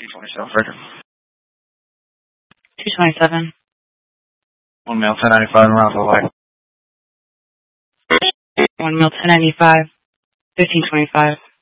227 Frederick. 227. 1 male 1095 in Rockville Way. 1 male 1095, 1525.